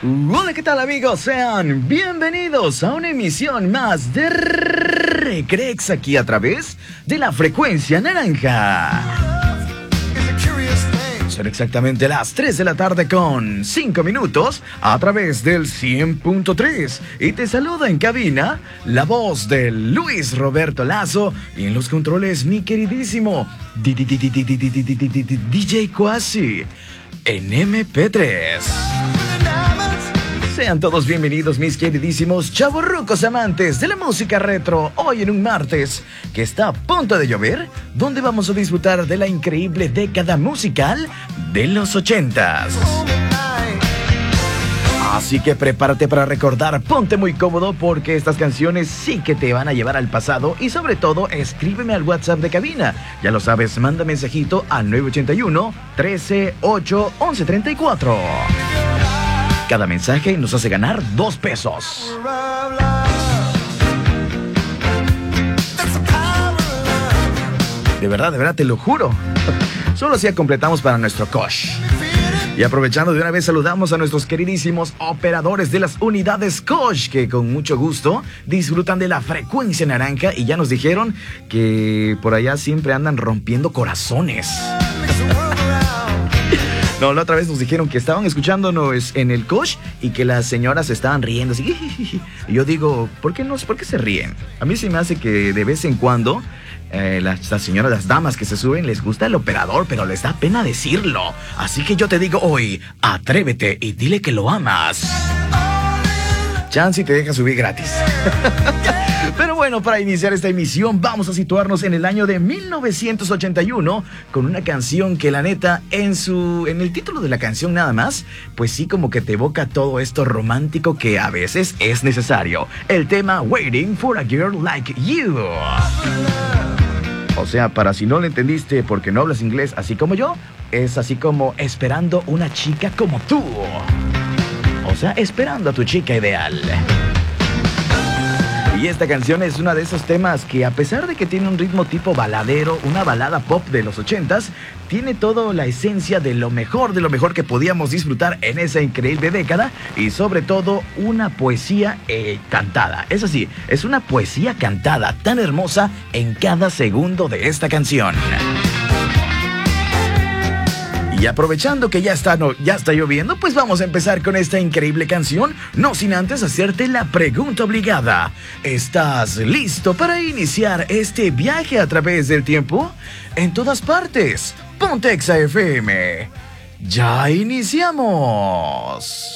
Hola, ¿qué tal, amigos? Sean bienvenidos a una emisión más de Recrex aquí a través de la frecuencia naranja. Son exactamente las 3 de la tarde con 5 minutos a través del 100.3 y te saluda en cabina la voz de Luis Roberto Lazo y en los controles mi queridísimo DJ Quasi en MP3. Sean todos bienvenidos, mis queridísimos chavorrucos amantes de la música retro, hoy en un martes que está a punto de llover, donde vamos a disfrutar de la increíble década musical de los 80s. Así que prepárate para recordar, ponte muy cómodo porque estas canciones sí que te van a llevar al pasado y sobre todo escríbeme al WhatsApp de cabina. Ya lo sabes, manda mensajito al 981-13-8-11-34. Cada mensaje nos hace ganar 2 pesos. De verdad, te lo juro. Solo así completamos para nuestro Kosh. Y aprovechando de una vez saludamos a nuestros queridísimos operadores de las unidades Kosh, que con mucho gusto disfrutan de la frecuencia naranja y ya nos dijeron que por allá siempre andan rompiendo corazones. No, la otra vez nos dijeron que estaban escuchándonos en el Kosh y que las señoras estaban riendo así. Y yo digo, ¿por qué se ríen? A mí se me hace que de vez en cuando las señoras, las damas que se suben, les gusta el operador, pero les da pena decirlo. Así que yo te digo hoy, atrévete y dile que lo amas. Chance te deja subir gratis. Pero bueno, para iniciar esta emisión vamos a situarnos en el año de 1981 con una canción que la neta en el título de la canción nada más, pues sí como que te evoca todo esto romántico que a veces es necesario. El tema Waiting for a Girl Like You. O sea, para si no lo entendiste porque no hablas inglés así como yo, es así como esperando una chica como tú. O sea, esperando a tu chica ideal. Y esta canción es uno de esos temas que a pesar de que tiene un ritmo tipo baladero, una balada pop de los 80s, tiene toda la esencia de lo mejor que podíamos disfrutar en esa increíble década y sobre todo una poesía cantada. Es así, es una poesía cantada tan hermosa en cada segundo de esta canción. Y aprovechando que ya está lloviendo, pues vamos a empezar con esta increíble canción, no sin antes hacerte la pregunta obligada. ¿Estás listo para iniciar este viaje a través del tiempo? En todas partes, Ponte Exa FM. ¡Ya iniciamos!